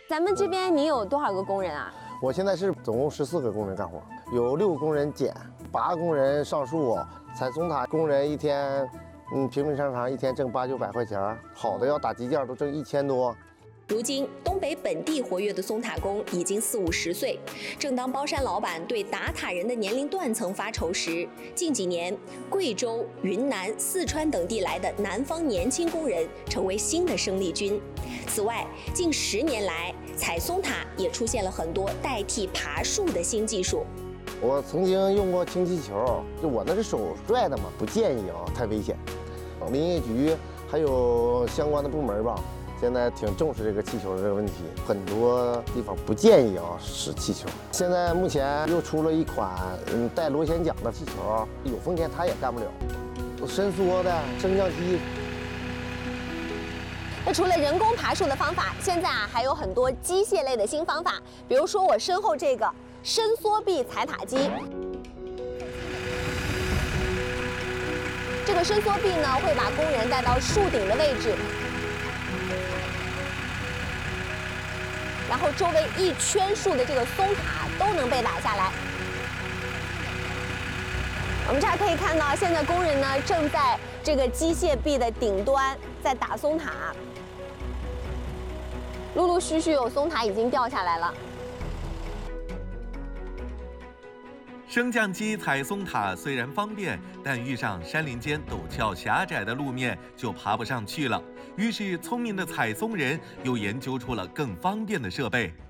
咱们这边你有多少个工人啊？ 我现在是总共14个工人干活，有6个工人剪，8个工人上树。采松塔工人一天，平平常常一天挣800、900块钱，好的要打急件都挣1000多。 如今，东北本地活跃的松塔工已经40、50岁。正当包山老板对打塔人的年龄断层发愁时，近几年，贵州、云南、四川等地来的南方年轻工人成为新的生力军。此外，近10年来，采松塔也出现了很多代替爬树的新技术。 我曾经用过氢气球，就我那是手拽的嘛，不建议啊，太危险。林业局还有相关的部门吧。现在挺重视这个气球的这个问题，很多地方不建议使气球。现在目前又出了一款带螺旋桨的气球，有风天它也干不了。伸缩的升降机。 那除了人工爬树的方法，现在还有很多机械类的新方法，比如说我身后这个伸缩臂踩塔机。这个伸缩臂呢，会把工人带到树顶的位置。然后周围一圈树的这个松塔都能被打下来。我们这儿可以看到，现在工人呢正在这个机械臂的顶端在打松塔，陆陆续续有松塔已经掉下来了。 升降机踩松塔虽然方便，但遇上山林间陡峭狭窄的路面就爬不上去了。于是，聪明的采松人又研究出了更方便的设备。